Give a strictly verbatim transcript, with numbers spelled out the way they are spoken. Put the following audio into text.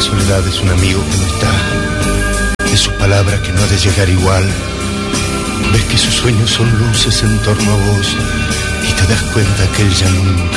soledad es un amigo que no está, de sus palabras que no ha de llegar igual. Ves que sus sueños son luces en torno a vos y te das cuenta que él ya nunca